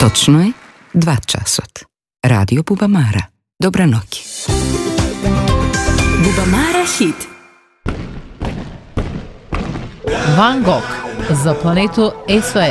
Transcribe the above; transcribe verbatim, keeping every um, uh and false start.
Точно е два часот. Радио Бубамара. Добра ноќ. Бубамара хит. Ван Гог за планету ес о